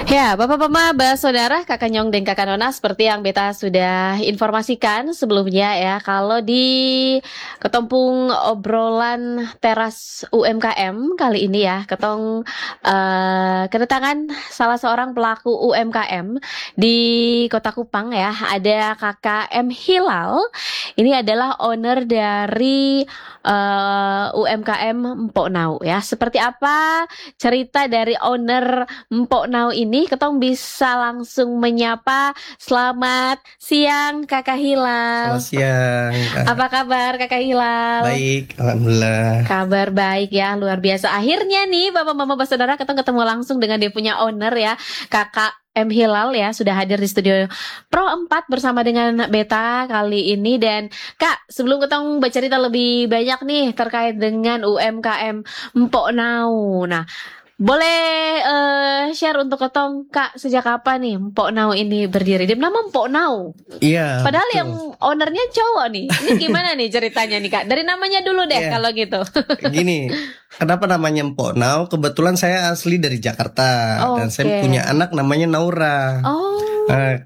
Ya, Bapak Mama, Saudara, Kakak Nyong dan Kakak Nona, seperti yang Beta sudah informasikan sebelumnya ya, kalau di Ketempung obrolan teras UMKM kali ini ya, ketong kedatangan salah seorang pelaku UMKM di Kota Kupang ya, ada Kakak M Hilal. Ini adalah owner dari UMKM Mpok Nau ya. Seperti apa cerita dari owner Mpok Nau ini, ketong bisa langsung menyapa. Selamat siang Kakak Selamat Hilal. siang, Kak. Apa kabar Kakak Hilal? Baik, alhamdulillah. Kabar baik ya, luar biasa. Akhirnya nih Bapak Mama Saudara ketong ketemu langsung dengan dia punya owner ya, Kakak M Hilal ya, sudah hadir di studio Pro 4 bersama dengan Beta kali ini. Dan Kak, sebelum ketong bercerita lebih banyak nih terkait dengan UMKM Mpok Nau. Nah, boleh share untuk ketong Kak, sejak kapan nih Mpok Nau ini berdiri? Dia nama Mpok Nau. Iya, Padahal betul. yang ownernya cowok nih. Ini gimana nih ceritanya nih Kak? Dari namanya dulu deh Iya. kalau gitu. Gini, kenapa namanya Mpok Nau? Kebetulan saya asli dari Jakarta dan saya Oke. punya anak namanya Naura. Oh.